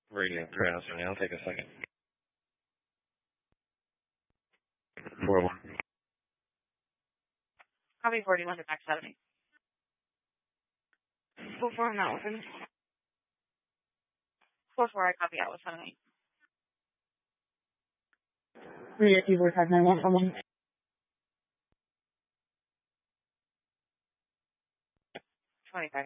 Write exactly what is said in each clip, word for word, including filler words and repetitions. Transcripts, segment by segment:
Radio transmitting. I'll take a second. four one. Copy forty-one to back seventy. four four, I'm not open. four four, I copy out with seventy. Radio keyboard five nine one one. twenty-five.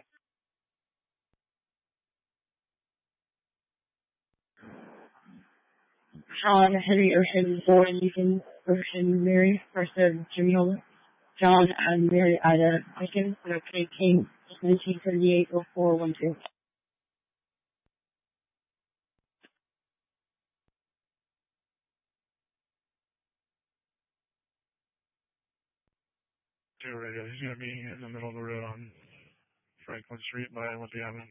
John, Henry, Ocean, Boyd, Ethan, Ocean, Mary, first of Jimmy Holden. John and Mary Ida Lincoln, K King, nineteen thirty-eight oh four one two. Two radio. He's going to be in the middle of the road on Franklin Street by Olympia Avenue.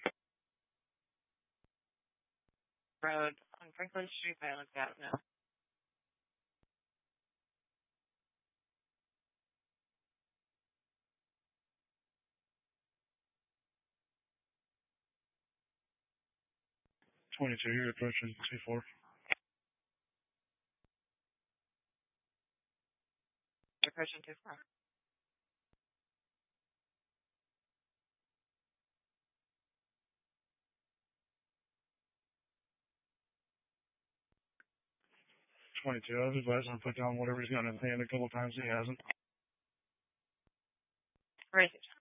Road on Franklin Street by Olympia Avenue. twenty-two, you're approaching two four. Approaching two four. twenty-two, I was advised to put down whatever he's got in his hand a couple times. He hasn't. Right.